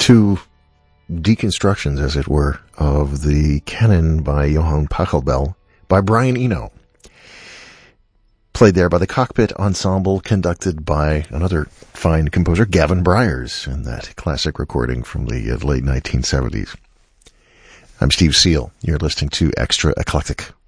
two deconstructions, as it were, of the canon by Johann Pachelbel by Brian Eno. Played there by the Cockpit Ensemble, conducted by another fine composer, Gavin Bryars, in that classic recording from the late 1970s. I'm Steve Seal. You're listening to Extra Eclectic.